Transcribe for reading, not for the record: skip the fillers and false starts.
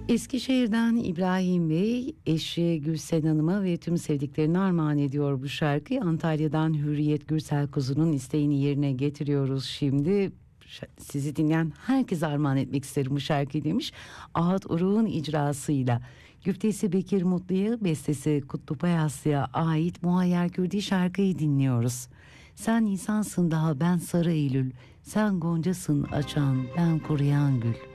Eskişehir'den İbrahim Bey, eşi Gülsen Hanım'a ve tüm sevdiklerine armağan ediyor bu şarkıyı. Antalya'dan Hürriyet Gürsel Kuzu'nun isteğini yerine getiriyoruz şimdi. Sizi dinleyen herkese armağan etmek isterim bu şarkıyı demiş. Ahat Uruk'un icrasıyla. Güftesi Bekir Mutlu'ya, bestesi Kutlupay Aslı'ya ait Muayyer Kürdi şarkıyı dinliyoruz. Sen insansın daha ben sarı Eylül, sen goncasın açan ben kuruyan gül.